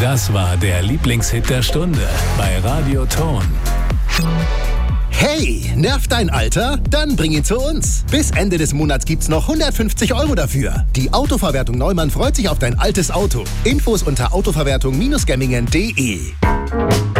Das war der Lieblingshit der Stunde bei Radio Ton. Hey, nervt dein Alter? Dann bring ihn zu uns. Bis Ende des Monats gibt's noch 150 € dafür. Die Autoverwertung Neumann freut sich auf dein altes Auto. Infos unter autoverwertung-gemmingen.de.